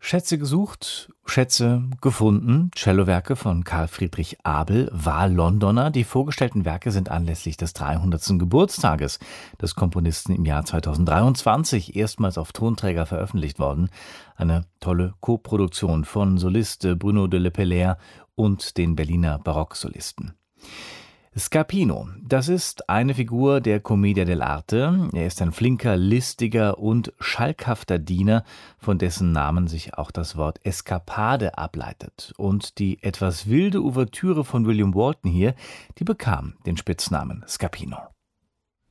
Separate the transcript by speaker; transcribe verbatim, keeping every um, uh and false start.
Speaker 1: Schätze gesucht, Schätze gefunden. Cellowerke von Carl Friedrich Abel, Wahl-Londoner. Die vorgestellten Werke sind anlässlich des dreihundertsten Geburtstages des Komponisten im Jahr zweitausenddreiundzwanzig erstmals auf Tonträger veröffentlicht worden. Eine tolle Koproduktion von Solist Bruno de Lepellère und den Berliner Barocksolisten. Scarpino, das ist eine Figur der Commedia dell'arte. Er ist ein flinker, listiger und schalkhafter Diener, von dessen Namen sich auch das Wort Eskapade ableitet. Und die etwas wilde Ouvertüre von William Walton hier, die bekam den Spitznamen Scarpino.